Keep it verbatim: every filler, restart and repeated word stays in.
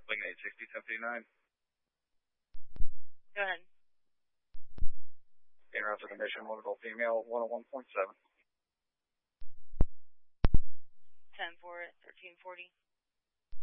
Wing eight sixty, ten fifty-nine. Go ahead. En route to the mission, one adult female, one oh one point seven. ten four, thirteen forty.